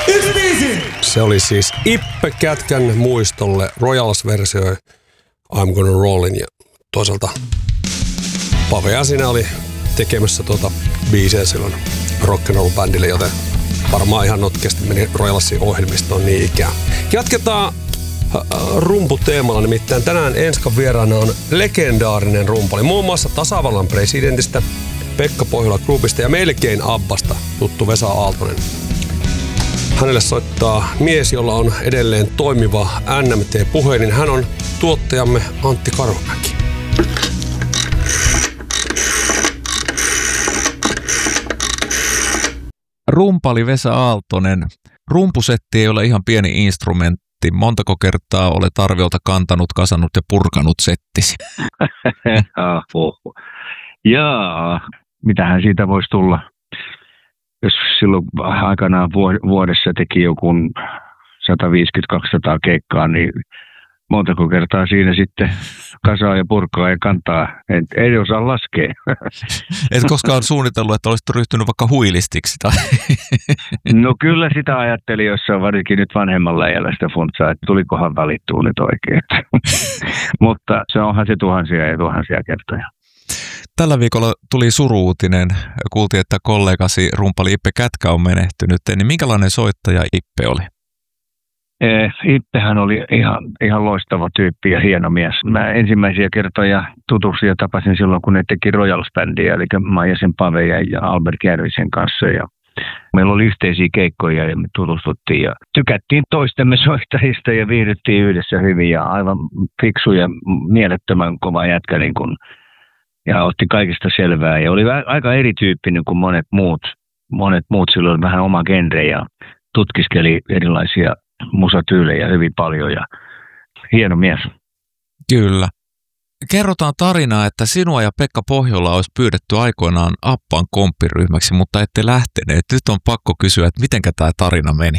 Yksi biisi! Se oli siis Ippe Kätkän muistolle Royals versioi I'm Gonna Rollin ja toisaalta Pave Jäsinä oli tekemässä biisiä silloin rock'n'roll-bändille, joten varmaan ihan notkesti meni Royalsin ohjelmistoon niin ikään. Jatketaan rumputeemalla, nimittäin tänään Enskan vieraana on legendaarinen rumpali, muun muassa tasavallan presidentistä, Pekka Pohjola Groupista ja melkein Abbasta tuttu Vesa Aaltonen. Hänelle soittaa mies, jolla on edelleen toimiva NMT-puhelin. Hän on tuottajamme Antti Karhumäki. Rumpali Vesa Aaltonen. Rumpusetti ei ole ihan pieni instrumentti. Montako kertaa olet arviolta kantanut, kasannut ja purkanut settisi? Jaa, mitähän siitä voisi tulla? Jos silloin aikanaan vuodessa teki joku 150-200 keikkaa, niin montako kertaa siinä sitten kasaa ja purkaa ja kantaa. Ei osaa laskea. Et koskaan suunnitellut, että olisit ryhtynyt vaikka huilistiksi? Tai? No kyllä sitä ajattelin jossain varsinkin nyt vanhemmalla iällä sitä funtsaa, että tulikohan valittua nyt oikein. Mutta se onhan se tuhansia ja tuhansia kertoja. Tällä viikolla tuli suru-uutinen. Kuultiin, että kollegasi rumpali Ippe Kätkä on menehtynyt. Niin minkälainen soittaja Ippe oli? Ippehän oli ihan loistava tyyppi ja hieno mies. Mä ensimmäisiä kertoja tutustuin ja tapasin silloin, kun ne teki Royals-bändiä, eli Maijasen Pave ja Albert Järvisen kanssa. Ja meillä oli yhteisiä keikkoja ja me tutustuttiin ja tykättiin toistemme soittajista ja viihdyttiin yhdessä hyvin ja aivan fiksu ja mielettömän kova jätkä niin kun, ja otti kaikista selvää ja oli aika erityyppinen kuin monet muut silloin vähän oma genre ja tutkiskeli erilaisia musatyylejä hyvin paljon ja hieno mies. Kyllä. Kerrotaan tarinaa, että sinua ja Pekka Pohjola olisi pyydetty aikoinaan Appan komppiryhmäksi, mutta ette lähteneet. Nyt on pakko kysyä, että mitenkä tämä tarina meni?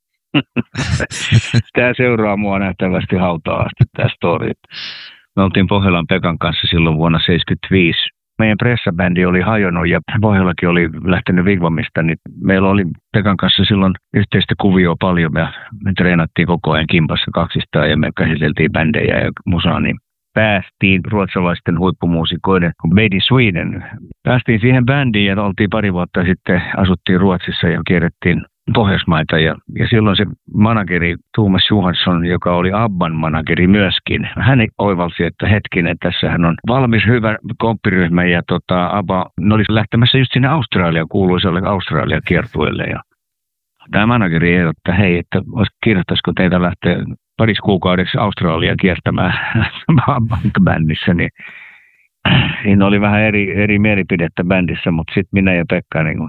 Tämä seuraa mua nähtävästi hautaa asti, tämä story. Me oltiin Pohjolan Pekan kanssa silloin vuonna 1975. Meidän pressabändi oli hajonnut ja Pohjolakin oli lähtenyt Vigvamista, niin meillä oli Pekan kanssa silloin yhteistä kuvioa paljon. Me treenattiin koko ajan kimpassa kaksistaan ja me käsiteltiin bändejä ja musaa, niin päästiin ruotsalaisten huippumuusikoiden Made in Sweden. Päästiin siihen bändiin ja oltiin pari vuotta sitten, asuttiin Ruotsissa ja kierrettiin Pohjoismaita ja silloin se manageri Thomas Johansson, joka oli Abban manageri myöskin, hän oivalsi, että hetkinen, tässähän on valmis hyvä komppiryhmä ja Abba oli lähtemässä just sinne Australiaan, kuuluisalle Australian kiertueelle ja tämä manageri ehdotti, että hei, että kiinnostaisiko teitä lähteä pariksi kuukaudeksi Australiaan kiertämään bändissä, niin siinä oli vähän eri mielipidettä bändissä, mutta sitten minä ja Pekka, niin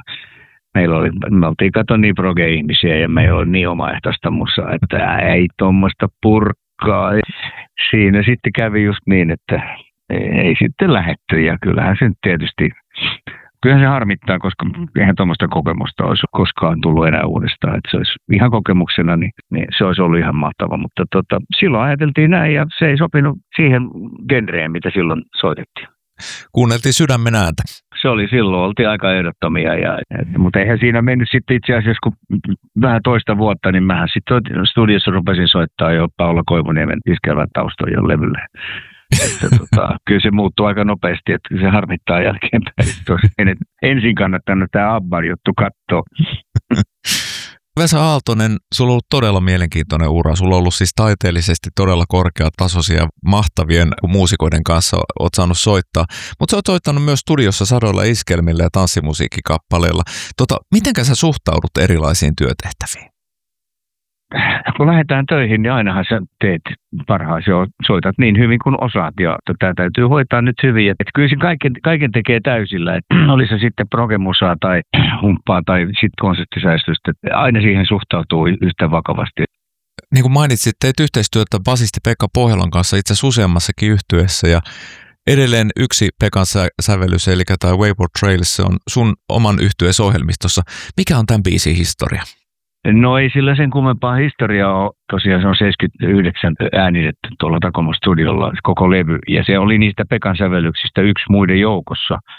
me oltiin niin proge-ihmisiä ja meillä oli niin omaehtoista musaa, että ei tuommoista purkkaa. Siinä sitten kävi just niin, että ei sitten lähetty ja kyllähän se tietysti, kyllähän se harmittaa, koska eihän tuommoista kokemusta olisi koskaan tullut enää uudestaan. Että se olisi ihan kokemuksena, niin se olisi ollut ihan mahtava, mutta silloin ajateltiin näin ja se ei sopinut siihen genreen, mitä silloin soitettiin. Kuunneltiin sydämen ääntä. Se oli silloin, oltiin aika ehdottomia, mutta eihän siinä mennyt sitten itse asiassa, kun vähän toista vuotta, niin mähän sitten studiossa rupesin soittaa jo Paula Koivuniemen iskelvät taustojen levylle. Kyllä se muuttuu aika nopeasti, että se harmittaa jälkeenpäin. Ensin kannattanut tämä Abban juttu katsoa. Vesa Aaltonen, sulla on ollut todella mielenkiintoinen ura. Sulla on ollut siis taiteellisesti todella korkeatasoisia, mahtavien muusikoiden kanssa oot saanut soittaa. Mutta sä oot soittanut myös studiossa sadoilla iskelmillä ja tanssimusiikkikappaleilla. Mitenkä sä suhtaudut erilaisiin työtehtäviin? Kun lähdetään töihin, niin ainahan sä teet parhaasi, soitat niin hyvin kuin osaat. Ja tämä täytyy hoitaa nyt hyvin. Et kyllä se kaiken tekee täysillä. Et oli se sitten progemusaa tai humppaa tai sitten konserttisäästöstä. Aina siihen suhtautuu yhtä vakavasti. Niin kuin mainitsit, teet yhteistyötä basisti Pekka Pohjolan kanssa itse asiassa useammassakin yhtyeessä. Ja edelleen yksi Pekan sävellys, eli tämä Wayward Trails, se on sun oman yhtyees ohjelmistossa. Mikä on tämän biisin historia? No ei sillä sen kummempaa historiaa ole. Tosiaan se on 79 äänitetty tuolla Takomo studiolla koko levy. Ja se oli niistä Pekan sävellyksistä yksi muiden joukossa.